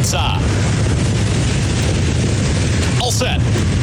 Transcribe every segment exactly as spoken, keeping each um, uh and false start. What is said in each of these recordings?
outside. All set.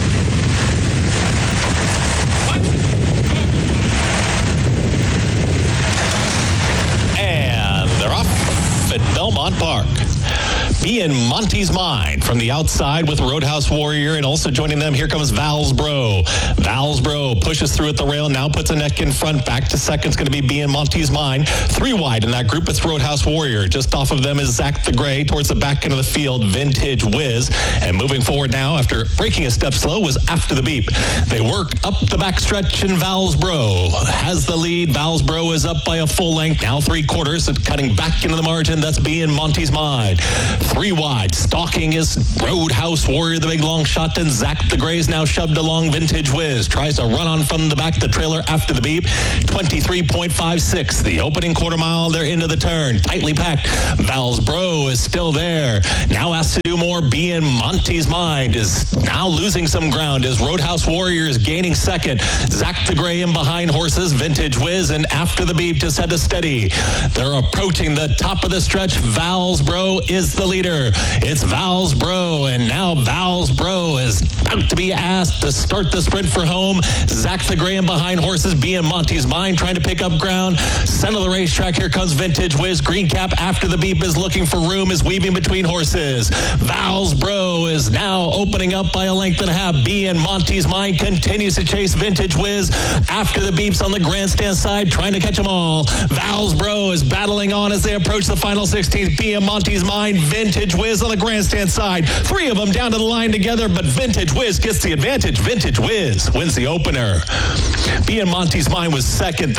And they're off at Belmont Park. Be in Monty's Mind from the outside with Roadhouse Warrior, and also joining them, here comes Valsbro. Valsbro pushes through at the rail, now puts a neck in front. Back to second, it's going to be Be in Monty's Mind. Three wide in that group, it's Roadhouse Warrior. Just off of them is Zach the Gray. Towards the back end of the field, Vintage Whiz. And moving forward now, after breaking a step slow, was After the Beep. They work up the backstretch, and Valsbro has the lead. Valsbro is up by a full length, now three quarters, and cutting back into the margin. That's Be in Monty's Mind. Three wide. Stalking is Roadhouse Warrior, the big long shot. Then Zach the Gray is now shoved along. Vintage Whiz tries to run on from the back. The trailer After the Beep. twenty-three point five six. The opening quarter mile, they're into the turn. Tightly packed. Valsbro is still there. Now has to do more. Be in Monty's Mind is now losing some ground as Roadhouse Warrior is gaining second. Zach the Gray in behind horses. Vintage Whiz and After the Beep just had to steady. They're approaching the top of the stretch. Valsbro is the leader. It's Valsbro, and now Valsbro is about to be asked to start the sprint for home. Zach the Gray in behind horses. Be in Monty's Mind trying to pick up ground. Center of the racetrack, here comes Vintage Whiz. Green cap After the Beep is looking for room, is weaving between horses. Valsbro is now opening up by a length and a half. Be in Monty's Mind continues to chase Vintage Whiz. After the Beep's on the grandstand side trying to catch them all. Valsbro is battling on as they approach the final sixteenth. Be in Monty's Mind. Vintage Whiz on the grandstand side. Three of them down to the line together, but Vintage Whiz gets the advantage. Vintage Whiz wins the opener. Be in Monty's Mind was second.